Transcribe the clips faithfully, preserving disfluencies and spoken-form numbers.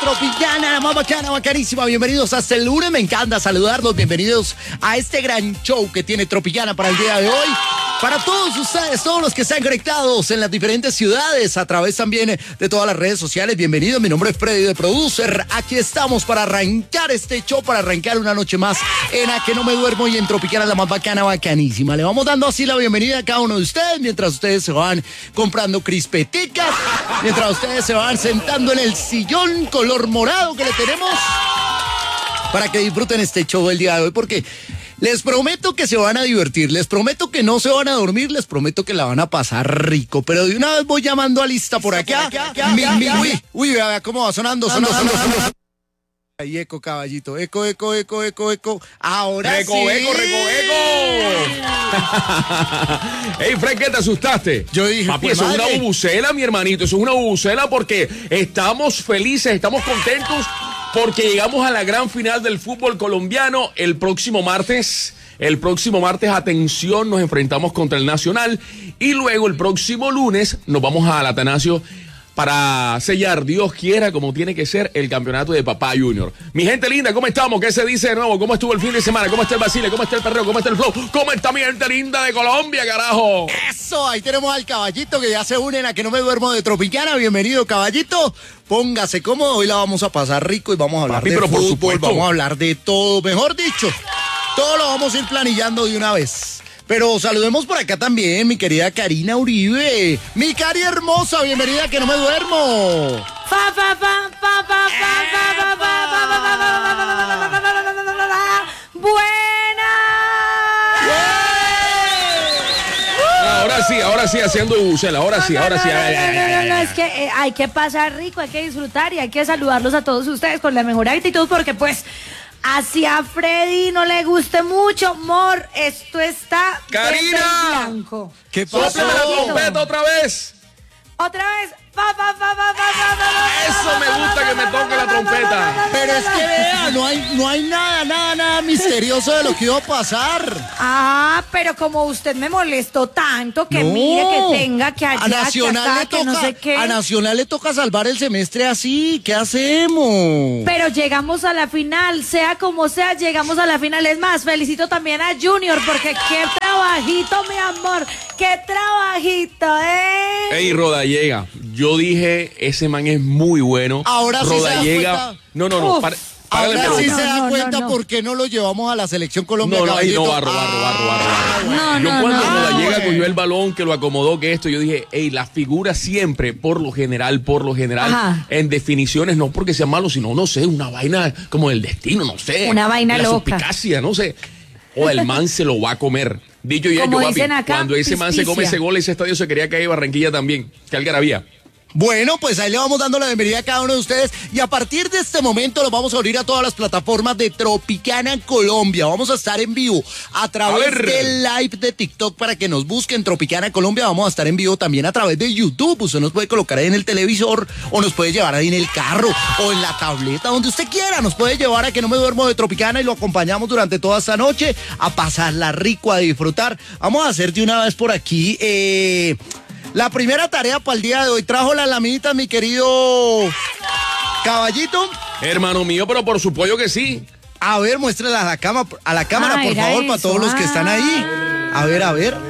Tropicana, la más bacana, bacanísima. Bienvenidos hasta el lunes, me encanta saludarlos. Bienvenidos a este gran show que tiene Tropicana para el día de hoy. Para todos ustedes, todos los que están conectados en las diferentes ciudades, a través también de todas las redes sociales, bienvenidos. Mi nombre es Freddy, de Producer. Aquí estamos para arrancar este show, para arrancar una noche más en la que no me duermo y en Tropicana, la más bacana, bacanísima. Le vamos dando así la bienvenida a cada uno de ustedes, mientras ustedes se van comprando crispeticas, mientras ustedes se van sentando en el sillón color morado que le tenemos, para que disfruten este show el día de hoy, porque les prometo que se van a divertir, les prometo que no se van a dormir, les prometo que la van a pasar rico. Pero de una vez voy llamando a lista por acá. Mi, mi, uy, uy, vea cómo va sonando, sonando, sonando, sonando. Ahí, eco, caballito, eco, eco, eco, eco, eco. Ahora eco, sí. Eco, eco, eco, Ey, Fred, ¿qué te asustaste? Yo dije, papi, pues, eso madre. es una bubucela, mi hermanito, eso es una bubucela porque estamos felices, estamos contentos porque llegamos a la gran final del fútbol colombiano el próximo martes. El próximo martes, atención, nos enfrentamos contra el Nacional y luego el próximo lunes nos vamos al Atanasio para sellar, Dios quiera, como tiene que ser, el campeonato de Papá Junior. Mi gente linda, ¿cómo estamos? ¿Qué se dice de nuevo? ¿Cómo estuvo el fin de semana? ¿Cómo está el Basile? ¿Cómo está el perreo? ¿Cómo está el flow? ¿Cómo está mi gente linda de Colombia, carajo? Eso, ahí tenemos al caballito que ya se une a que no me duermo de Tropicana. Bienvenido, caballito. Póngase cómodo, hoy la vamos a pasar rico y vamos a hablar Papi, de pero por fútbol, supuesto. vamos a hablar de todo. Mejor dicho, todo lo vamos a ir planillando de una vez. Pero saludemos por acá también, mi querida Karina Uribe. Mi Cari hermosa, bienvenida a que no me duermo. Fa, fa, fa, fa, fa, fa, fa, fa, fa, fa, buena. Ahora sí, ahora sí, haciendo bubucela, ahora sí, ahora sí. No, no, no, es que eh, hay que pasar rico, hay que disfrutar y hay que saludarlos a todos ustedes con la mejor actitud porque pues así a Freddy no le guste mucho, amor, esto está Karina, blanco. ¿Qué pasó? ¡Sóplame la trompeta otra vez! Otra vez. Fa, fa, fa, fa, fa, fa, fa, Eso me gusta que me toque la trompeta. Pero es que vea, no hay, no hay nada, nada, nada misterioso de lo que iba a pasar. Ah, pero como usted me molestó tanto que No. mire que tenga que allá, a Nacional que acá, le que toca, no sé qué. a Nacional le toca salvar el semestre así. ¿Qué hacemos? Pero llegamos a la final, sea como sea, llegamos a la final. Es más, felicito también a Junior porque qué trabajito, mi amor, qué trabajito, ¿eh? Ey, Rodallega, yo dije, ese man es muy bueno. Ahora sí se da Rodallega, cuenta. no, no, no, Uf. para, párale, Ahora pero- sí no, se da no, no, cuenta no. por qué no lo llevamos a la selección Colombia. No, no, ahí caballito. no, barro, barro, barro, barro, barro. No, Yo no, cuando no. Rodallega Ah, cogió bueno. el balón, que lo acomodó, que esto, yo dije, hey, la figura siempre, por lo general, por lo general, Ajá. en definiciones, no porque sea malo, sino, no sé, una vaina como del destino, no sé. Una vaina la loca. suspicacia, no sé. O el man se lo va a comer. Dicho ya, Como yo, papi, dicen acá, cuando ese man se come pispicia. ese gol, ese estadio se quería caer Barranquilla también. Que algarabía. Bueno, pues ahí le vamos dando la bienvenida a cada uno de ustedes y a partir de este momento los vamos a abrir a todas las plataformas de Tropicana Colombia. Vamos a estar en vivo a través A ver. del live de TikTok para que nos busquen Tropicana Colombia. Vamos a estar en vivo también a través de YouTube. Usted nos puede colocar ahí en el televisor o nos puede llevar ahí en el carro o en la tableta, donde usted quiera. Nos puede llevar a que no me duermo de Tropicana y lo acompañamos durante toda esta noche a pasarla rico, a disfrutar. Vamos a hacer de una vez por aquí... Eh, La primera tarea para el día de hoy. Trajo las laminitas, mi querido caballito. Hermano mío, pero por supuesto que sí. A ver, muéstrela a la, cama, a la cámara, Ah, por era favor, para eso. todos los que están ahí. A ver, a ver.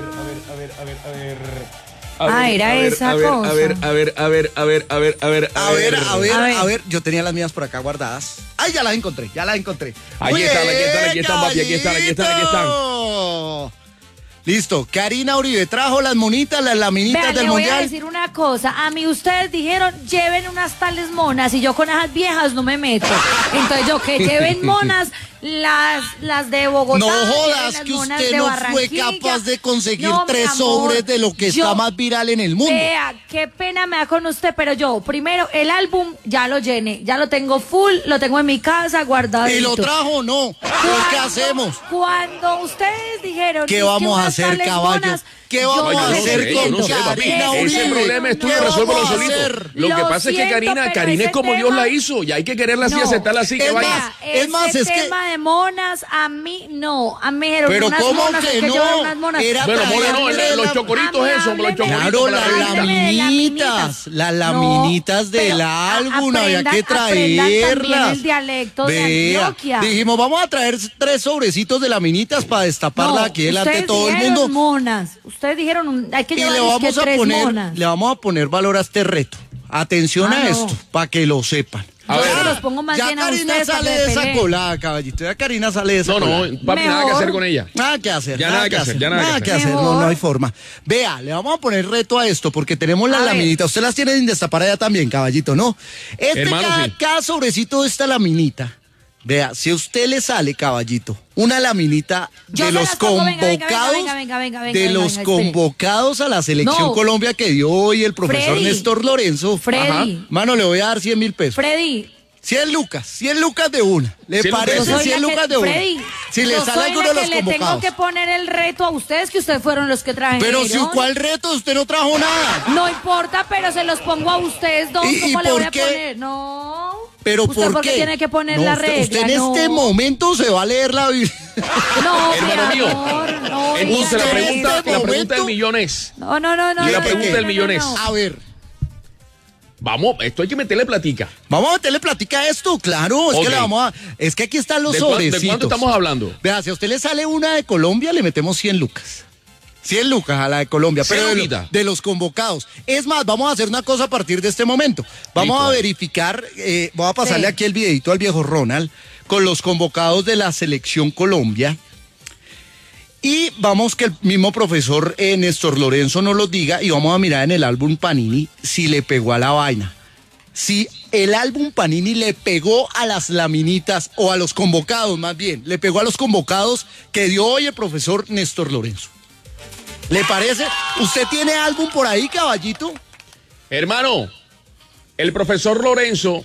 Ah, era esa a ver, cosa. A ver, a ver, a ver, a ver, a ver, a ver, A ver, a ver, A ver. a ver. Yo tenía las mías por acá guardadas. Ay, ya las encontré, ya las encontré. Aquí Muy están, aquí bien, están, aquí están, papi, aquí están, aquí están, aquí están. caballito. Listo, Karina Uribe trajo las monitas, las laminitas Vean, del le voy a mundial. decir una cosa. A mí ustedes dijeron, lleven unas tales monas y yo con esas viejas no me meto. Entonces yo que lleven monas, las, las de Bogotá. No lleven jodas las que monas usted de no fue Barranquilla. capaz de conseguir No, mi tres amor, sobres de lo que yo- está más viral en el mundo. Vea, qué pena me da con usted, pero yo, primero, el álbum ya lo llené, ya lo tengo full, lo tengo en mi casa guardado. ¿Y lo trajo o no? ¿Pues qué hacemos? Cuando ustedes dijeron ¿Qué "Es que vamos a unas hacer, tales caballo? monas", ¿Qué vamos Yo a no hacer sé, con yo no sé, papi. Karina Ese Uribe? problema es tuyo, ¿Qué resuélvelo vamos a solito. hacer? Lo que Lo pasa es que siento, Karina, pero Karina es ese como Dios tema- la hizo y hay que quererla así, No. aceptarla así, que Es vaya. más, Ese es más, es que- tema de monas, a mí no. A mí me dijeron Pero unas ¿cómo monas, que es que no? yo era unas monas. Era Bueno, mona no, traerle los la- chocoritos A mí eso, los hábleme- chocoritos Claro, para la las revista. Hábleme de laminitas, las No, laminitas del pero a- álbum, había que aprendan- aprendan también traerlas. el dialecto de Vea, Antioquia. dijimos, vamos a traer tres sobrecitos de laminitas para destaparla No, aquí delante de ustedes todo el dijeron mundo. monas. Ustedes dijeron, un- hay que Y le llevar vamos que a tres poner, monas. le vamos a poner valor a este reto. Atención Ah, a no. esto, para que lo sepan. A Yo ver. se los pongo más Ya bien a Karina ustedes para sale que de esa peleen. colada, caballito. Ya Karina sale de esa No, no, colada. papi, nada que Mejor. hacer con ella. Nada que hacer. Ya nada que hacer, ya nada que hacer. hacer. No, no Mejor. hay forma. Vea, le vamos a poner reto a esto porque tenemos las A ver. laminitas. Usted las tiene en destapar allá también, caballito, ¿no? Este Hermano, cada, sí. cada sobrecito de esta laminita. Vea, si a usted le sale, caballito, una laminita Yo de se los las pongo, venga, venga, convocados, venga, venga, venga, venga, de venga, los venga, espere. convocados a la selección No. Colombia que dio hoy el profesor Freddy. Néstor Lorenzo. Freddy. Ajá. Mano, le voy a dar cien mil pesos. Freddy, cien lucas, cien lucas de una. ¿Le cien parece lucas. yo soy cien la que- lucas de una? Freddy, Si le yo sale soy alguno la de los que le tengo convocados. que poner el reto a ustedes, que ustedes fueron los que trajeron. Pero si cuál reto, usted no trajo nada. No importa, pero se los pongo a ustedes dos. ¿Y- y ¿Cómo le por voy a qué? poner? No. Pero ¿Usted ¿por por qué? qué tiene que poner No, la usted, regla? usted en No. este momento se va a leer la Biblia. No, mi Hermano mío. amor, no. Entonces la digan pregunta, eso. este la pregunta del momento- millón es, No, no, no, no. ¿Y no, la pregunta no, del no, millón no, es? no. A ver, vamos, esto hay que meterle platica. vamos a meterle platica a esto, claro. Es Ok. que le vamos a. Es que aquí están los ¿De, cuán- sobrecitos. ¿De cuánto estamos hablando? Vea, si a usted le sale una de Colombia, le metemos cien lucas. cien lucas a la de Colombia, cien pero de, lo- luquitas. de los convocados. Es más, vamos a hacer una cosa a partir de este momento. Vamos Listo. a verificar, eh, voy a pasarle Sí. aquí el videito al viejo Ronald con los convocados de la selección Colombia. Y vamos que el mismo profesor eh, Néstor Lorenzo nos lo diga y vamos a mirar en el álbum Panini si le pegó a la vaina. Si el álbum Panini le pegó a las laminitas o a los convocados más bien, le pegó a los convocados que dio hoy el profesor Néstor Lorenzo. ¿Le parece? ¿Usted tiene álbum por ahí, caballito? Hermano, el profesor Lorenzo,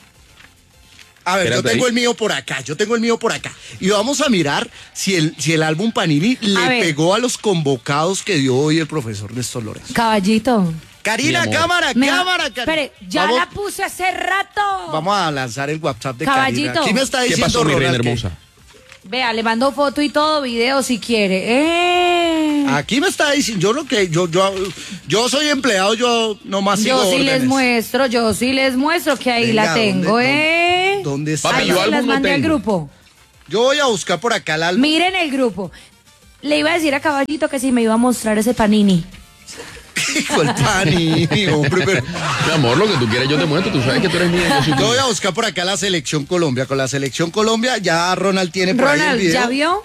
A ver, Espérate yo tengo ahí. el mío por acá, yo tengo el mío por acá. Y vamos a mirar si el, si el álbum Panini le ver. pegó a los convocados que dio hoy el profesor Néstor Lorenzo. Caballito. Karina, Mi amor. cámara, Me- cámara, Karina. Espere, ya vamos, la puse hace rato. vamos a lanzar el WhatsApp de Caballito. Karina. Aquí me está ¿qué diciendo pasó, mi reina Ronald que- hermosa? Vea, le mando foto y todo, video si quiere. ¡Eh! Aquí me está diciendo, yo lo que, yo, yo, yo soy empleado, yo nomás sigo Yo sí les órdenes. muestro, yo sí les muestro que ahí Venga, la tengo, ¿dónde- ¿eh? dónde- dónde está Papi, Ahí yo se álbum las no mandé al tengo. grupo. Yo voy a buscar por acá el álbum. Miren el grupo. Le iba a decir a Caballito que si me iba a mostrar ese panini. Hijo el Panini, hombre, pero- Mi amor, lo que tú quieres yo te muestro, tú sabes que tú eres mía, yo soy Yo tuya. voy a buscar por acá la selección Colombia. Con la selección Colombia ya Ronald tiene por ahí el Ronald, video. ¿ya vio?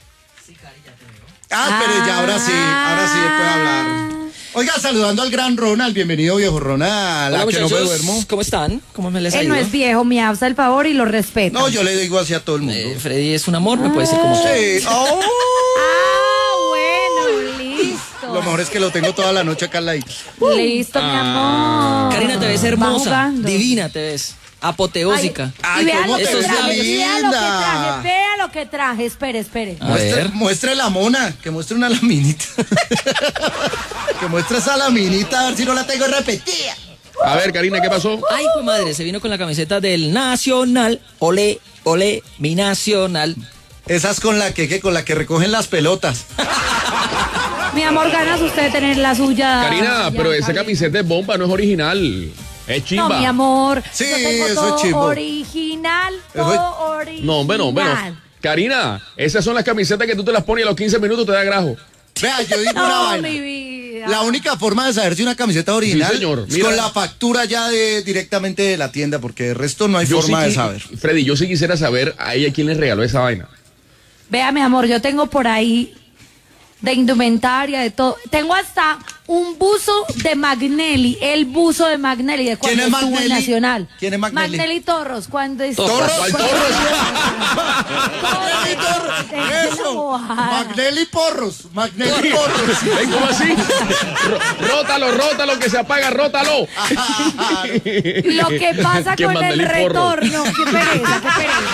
Ah, pero ya ahora sí, ahora sí puede hablar. Oiga, saludando al gran Ronald, bienvenido viejo Ronald, Hola a que no me muchachos, duermo. ¿cómo están? ¿Cómo me les ha Él no ido? es viejo, me hace el favor y lo respeto. No, yo le digo así a todo el mundo. Eh, Freddy es un amor, me puede decir como usted. Sí. Oh, Ah, bueno, listo. lo mejor es que lo tengo toda la noche acá al ladito. Listo, mi amor. Karina, te ves Va hermosa, jugando. divina te ves, apoteósica. Ay, y vea ¿cómo lo te que ves traje, tan vea lo que linda? traje, vea lo que traje. Espere, espere. A Muestre, ver. muestre la mona, que muestre una laminita. Que muestre esa laminita, a ver si no la tengo repetida. A ver, Karina, ¿qué pasó? Ay, pues madre, se vino con la camiseta del Nacional. Ole, ole, mi Nacional. Esas con la que, que con la que recogen las pelotas. Mi amor, ganas usted de tener la suya. Karina, Ya, pero esa Karina. camiseta es bomba, no es original. Es chimba. No, mi amor. Sí, yo tengo eso todo es chimbo. original, Eso todo original. No, bueno, bueno. Karina, esas son las camisetas que tú te las pones y a los quince minutos te da grajo. Vea, yo digo una No, vaina. mi vida. La única forma de saber si una camiseta es original Sí, señor. es Mira. con la factura ya de directamente de la tienda, porque de resto no hay Yo forma sí de qui- saber. Freddy, yo sí quisiera saber a ella quién le regaló esa vaina. Vea, mi amor, yo tengo por ahí de indumentaria, de todo. Tengo hasta un buzo de Magnelli, el buzo de Magnelli, de cuando ¿Quién es estuvo en Magnelli? Nacional. ¿Quién es Magnelli? Magnelli Torros, cuando estuvo. Torros. ¿Cuál Torros? Magnelli Torros. Eso. Magnelli Porros. Magnelli Porros. Ey, ¿cómo así? Ro- rótalo, rótalo, que se apaga, rótalo. Lo que pasa Que con el Magnelli Porros. retorno, qué pereza, qué pereza.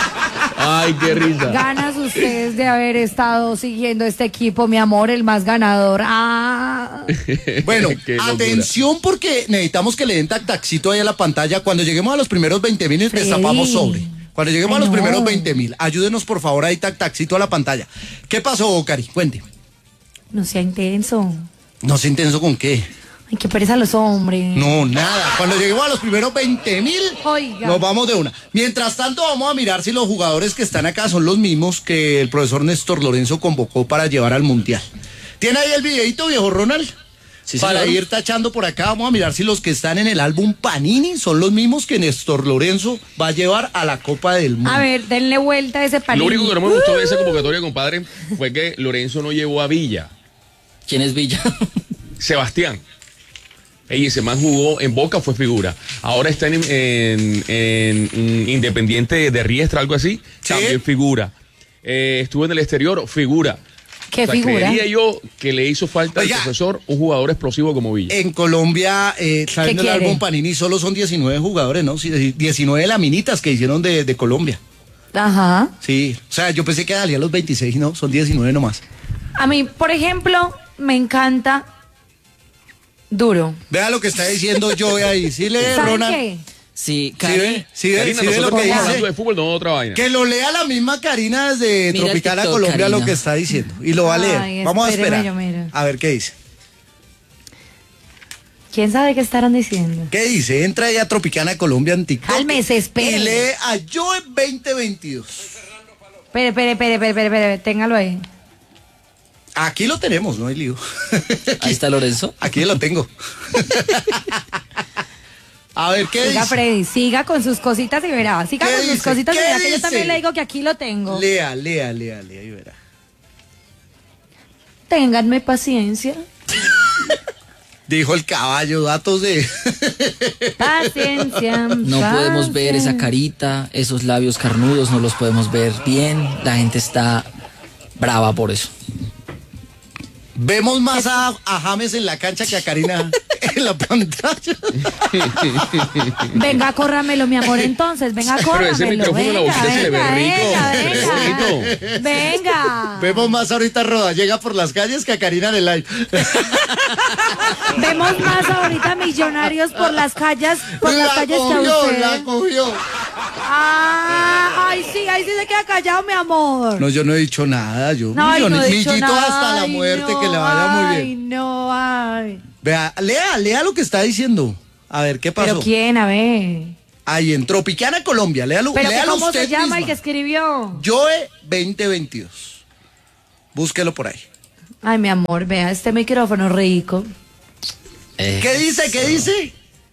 Ay, qué risa. Ganas ustedes de haber estado siguiendo este equipo, mi amor, el más ganador. Ah. Bueno, Qué locura. atención porque necesitamos que le den tac-tacito ahí a la pantalla. Cuando lleguemos a los primeros veinte mil, Sí. destapamos sobre. Cuando lleguemos Ay, a los no. primeros veinte mil, ayúdenos por favor ahí tac-tacito a la pantalla. ¿Qué pasó, Cari? Cuente. No sea intenso. No sé intenso con qué. Ay, qué pereza los hombres. No, nada. Cuando lleguemos a los primeros veinte mil, Oiga. nos vamos de una. Mientras tanto, vamos a mirar si los jugadores que están acá son los mismos que el profesor Néstor Lorenzo convocó para llevar al Mundial. ¿Tiene ahí el videito, viejo Ronald? Sí, Para señor. ir tachando por acá, vamos a mirar si los que están en el álbum Panini son los mismos que Néstor Lorenzo va a llevar a la Copa del Mundo. A ver, denle vuelta a ese Lo palito. único que no me gustó de esa convocatoria, compadre, fue que Lorenzo no llevó a Villa. ¿Quién es Villa? Sebastián. Ey, ese man jugó en Boca, fue figura. Ahora está en, en, en, en Independiente de Riestra, algo así. Sí. También figura. Eh, estuvo en el exterior, figura. ¿Qué O sea, figura? creería yo que le hizo falta Oiga. al profesor un jugador explosivo como Villa. En Colombia, eh, sabiendo el quiere? álbum Panini, solo son diecinueve jugadores, ¿no? Sí, diecinueve laminitas que hicieron de, de Colombia. Ajá. Sí, o sea, yo pensé que daría los veintiséis, no, son diecinueve nomás. A mí, por ejemplo, me encanta Duro. Vea lo que está diciendo Joey ahí. ¿Sí lee, ¿Saben Ronald? qué? Sí, ¿Sí Cari. ve? ¿Sí ve? Karina, ¿Sí ve nosotros lo que estamos hablando dice? de fútbol, no de otra vaina. Que lo lea la misma Karina desde Mira el Tropicana TikTok, Colombia Karina. lo que está diciendo. Y lo va a leer. Ay, Vamos a espéreme, esperar. yo miro. A ver qué dice. ¿Quién sabe qué estarán diciendo? ¿Qué dice? Entra ya a Tropicana Colombia en TikTok. Cálmese, espere. Y lee a Joe veinte veintidós. Espere, espere, espere, espere, espere, espere, téngalo ahí. Aquí lo tenemos, no hay lío. Ahí está Lorenzo. Aquí lo tengo. A ver, ¿qué Siga, dice? Freddy, siga con sus cositas y verá. Siga ¿Qué con sus dice? cositas y ¿Qué verá que yo dice? también le digo que aquí lo tengo. Lea, lea, lea, lea y verá. Ténganme paciencia. Dijo el caballo, datos de... Paciencia. No podemos ver esa paciencia. carita, esos labios carnudos, no los podemos ver bien. La gente está brava por eso. Vemos más a, a James en la cancha que a Karina en la pantalla. Venga, córramelo, mi amor, entonces. Venga, Pero córramelo. ese micrófono, la venga, boquita se le ve venga, rico, venga, se le ve venga. bonito. Venga. Vemos más ahorita Roda, llega por las calles que a Karina en el live. Vemos más ahorita millonarios por las calles, por las La calles que a cogió, usted. la cogió. Ah, ay, sí, ahí sí se queda callado, mi amor. No, yo no he dicho nada, yo No, ay, millones, no he dicho millito nada. hasta la Ay, muerte, no, que le vaya muy Ay, bien. no, ay. Vea, lea, lea lo que está diciendo. A ver, ¿qué pasó? ¿Pero quién? A ver. Ahí en Tropicana Colombia, léalo, ¿Pero que léalo cómo usted se llama misma. el que escribió? Joe veinte veintidós. Búsquelo por ahí. Ay, mi amor, vea este micrófono rico. Eh, ¿Qué dice? ¿Qué dice?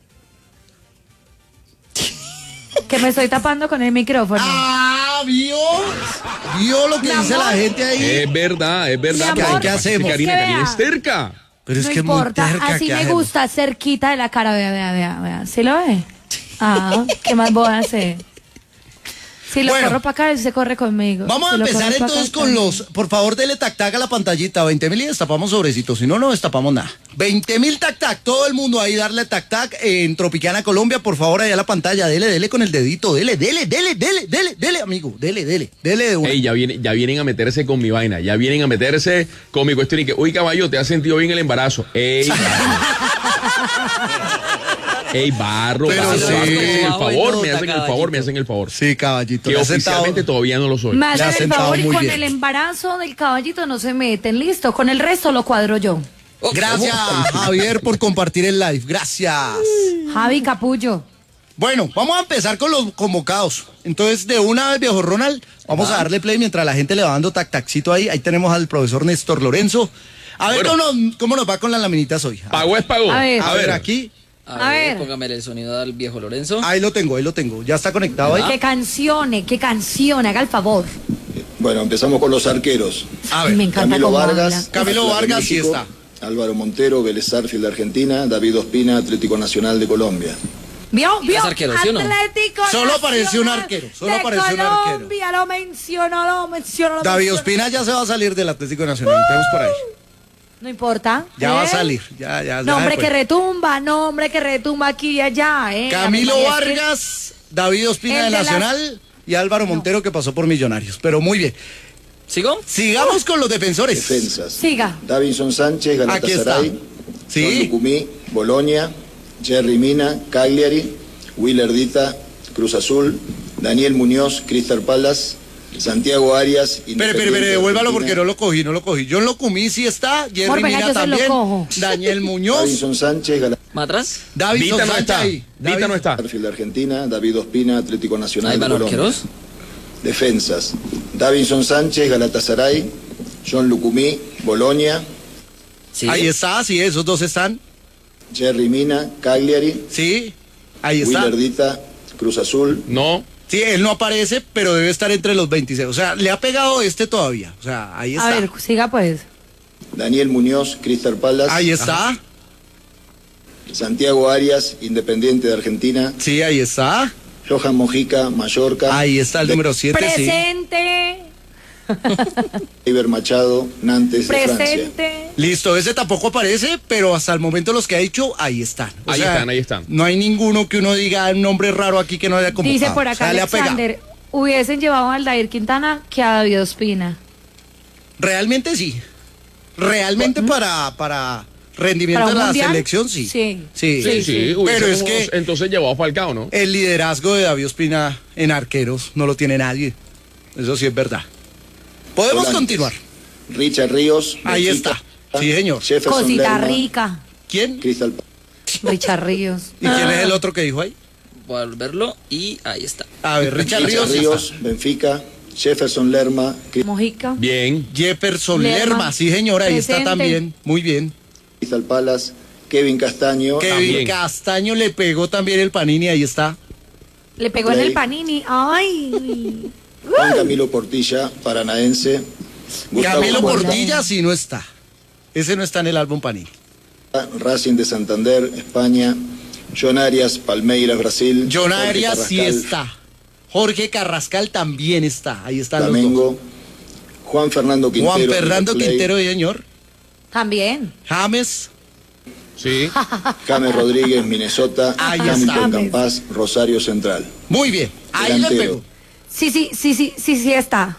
Que me estoy tapando con el micrófono. Ah, vio. Vio lo que Mi dice amor. la gente ahí. Es verdad, es verdad. Mi pero amor, ¿qué hacemos? Karina, Que Karina vea. es terca. Pero es no que es muy importa, terca, así ¿qué me hacemos? gusta, cerquita de la cara, vea, vea, vea, vea. ¿Sí lo ve? Ah, ¿qué más voy a hacer? Si lo Bueno. corro para acá, él se corre conmigo. Vamos Si a lo empezar corro pa' entonces acá, con también. los... Por favor, dele tac tac a la pantallita. veinte mil y destapamos sobrecitos. Si no, no destapamos nada. veinte mil tac tac. Todo el mundo ahí darle tac tac en Tropicana Colombia. Por favor, allá a la pantalla. Dele, dele con el dedito. Dele, dele, dele, dele, dele, dele, amigo. Dele, dele, dele de una. Ey, ya, viene, ya vienen a meterse con mi vaina, ya vienen a meterse con mi cuestión y que, uy, caballo, te has sentido bien el embarazo. Ey, Ey, barro, Pero barro, sí. barro, me hacen el Bajo de favor, nota, me hacen el favor, me caballito. hacen el favor. Sí, caballito. Que le ha sentado- oficialmente todavía no lo soy. Me Le ha hacen el sentado favor y muy con bien. el embarazo del caballito no se meten. Listo, con el resto lo cuadro yo. Gracias, Javier, por compartir el live. Gracias. Javi Capullo. Bueno, vamos a empezar con los convocados. Entonces, de una vez, viejo Ronald, vamos a darle play mientras la gente le va dando tac tacito ahí. Ahí tenemos al profesor Néstor Lorenzo. A ver Bueno. cómo, nos, cómo nos va con las laminitas hoy. A, Pagó es pagó. A ver. a ver, aquí. A, A ver, ver. póngame el sonido al viejo Lorenzo. Ahí lo tengo, ahí lo tengo. Ya está conectado ahí. Qué canciones, qué canción, haga el favor. Bueno, empezamos con los arqueros. A Me ver, encanta Camilo cómo Vargas. habla. Camilo Atlas de Vargas, sí México, está. Álvaro Montero, Vélez Sarsfield de Argentina, David Ospina, Atlético Nacional de Colombia. ¿Vio? ¿Vio? Es arquero, ¿sí o no? Atlético Solo apareció un Nacional arquero, solo de apareció un arquero. Colombia, lo mencionó, lo mencionó, lo David mencionó. Ospina ya se va a salir del Atlético Nacional. Tenemos por ahí. No importa. Ya va a ¿eh? salir. Ya, ya. ya Nombre después. que retumba, nombre que retumba aquí y allá, ¿eh? Camilo La verdad es que Vargas, David Ospina el de de las- Nacional. y Álvaro Montero, que pasó por Millonarios. Pero muy bien. ¿Sigo? Sigamos con los defensores. Defensas. Siga. Davinson Sánchez, Aquí está. Galatasaray. Sí. John Lucumí, Bolonia. Jerry Mina, Cagliari. Willer Dita, Cruz Azul. Daniel Muñoz, Crystal Palace. Santiago Arias. Espere, espere, espere, devuélvalo porque no lo cogí, no lo cogí. John Locumí sí está, Jerry Por venga, Mina yo se lo también, cojo. Daniel Muñoz, Davinson Sánchez, Galatasaray. ¿Más atrás? Davinson Vita no Sánchez está. ahí. Vita David- no está. Perfil de Argentina. David Ospina, Atlético Nacional Ahí de van Colombia. arqueros. Defensas. Davinson Sánchez, Galatasaray. John Lucumí, Bolonia. Sí. Ahí está, sí, esos dos están. Jerry Mina, Cagliari. Sí, ahí está. Willer Dita, Cruz Azul. No. Sí, él no aparece, pero debe estar entre los veintiséis. O sea, le ha pegado este todavía. O sea, ahí A está. ver, siga pues. Daniel Muñoz, Crystal Palace. Ahí está. Santiago Arias, Independiente de Argentina. Sí, ahí está. Johan Mojica, Mallorca. Ahí está el número siete, sí. Presente. Iber Machado, Nantes de Francia. Presente. Listo, ese tampoco aparece, pero hasta el momento los que ha dicho, ahí están. O Ahí sea, están, ahí están. No hay ninguno que uno diga un nombre raro aquí que no haya convocado. Dice por O acá sea, le ha pegado. Alexander, hubiesen llevado a Aldair Quintana que a David Ospina. Realmente sí. Realmente para, para rendimiento ¿Para de un la mundial? selección, sí. Sí. Sí, Sí, sí. Pero es hubiésemos que entonces llevado a Falcao, ¿no? el liderazgo de David Ospina en arqueros no lo tiene nadie. Eso sí es verdad. Podemos Volantes. continuar. Richard Ríos. Ahí Benfica. está. Sí, señor. Jefferson Cosita Lerma, rica. ¿Quién? Crystal Palace. Richard Ríos. ¿Y quién es el otro que dijo ahí? Voy a volverlo y ahí está. A ver, Richard Richard Ríos. Ríos, Benfica. Jefferson Lerma. Mojica. Bien. Jefferson Lerma. Lerma, sí señora, ahí está Presente. también. Muy bien. Crystal Palace. Kevin Castaño. Kevin También. Castaño le pegó también el Panini, ahí está. Le pegó en Play. el panini. Ay. Juan Camilo Portilla, paranaense. Gustavo Camilo Puerta, Portilla sí no está. Ese no está en el álbum Panini. Racing de Santander, España. John Arias, Palmeiras, Brasil. John Jorge Arias sí Carrascal, está. Jorge Carrascal también está. Ahí están los Flamengo. Juan Fernando dos. Quintero. Juan Fernando River Plate, Quintero, señor. También. James. Sí. James Rodríguez, Minnesota. Ahí Hamilton está. Campas, Rosario Central. Muy bien. Ahí le Delantero. pegó. Sí, sí, sí, sí, sí, sí está.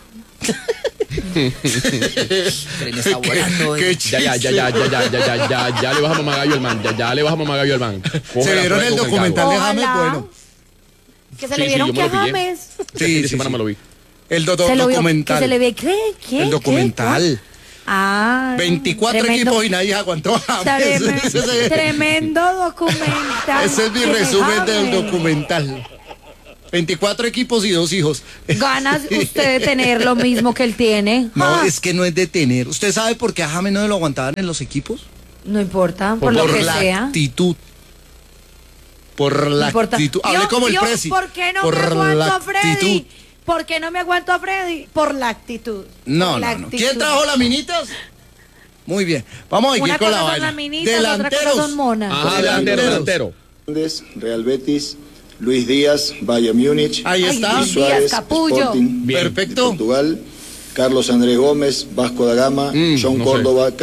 Tren está volando. Qué eh. Ya, ya, ya, ya, ya, ya, ya, ya, ya, ya le bajamos magallo al man. Ya, ya le bajamos magallo al man. Coge ¿Se la vieron suerte el con documental de cabo. James? Ojalá. Bueno. Que se Sí, le sí, vieron yo me que lo pillé. James. Este fin Sí, de sí, semana sí. me lo vi. El do- do- Se lo vio, documental. que se le ve, ¿qué? ¿Qué? El documental. ¿Qué? Ah. veinticuatro tremendo- equipos y nadie aguantó a James. treme- Ese es- Tremendo documental. Ese es mi tiene resumen del James. documental. veinticuatro equipos y dos hijos. Ganas usted de tener lo mismo que él tiene. No, Ah, es que no es de tener. ¿Usted sabe por qué a James no lo aguantaban en los equipos? no importa, por, lo que la sea. actitud. Por la No importa. actitud. Hable Yo- como el yo, presi. ¿Por qué no Por me aguanto la a Freddy? actitud. ¿Por qué no me aguanto a Freddy? Por la actitud. No, Por la no, no. actitud. ¿Quién trajo las minitas? Muy bien. Vamos a ir Una con cosa la son vaina. las minitas, otra cosa Delanteros. son monas. Ajá, delantero, delantero. Hernández, Real Betis. Luis Díaz, Bayern Múnich. Ahí Ay, está. Luis Luis Suárez, Díaz, capullo. Sporting Bien. de Perfecto. Portugal. Carlos Andrés Gómez, Vasco da Gama. Mm, John no sé. Córdoba,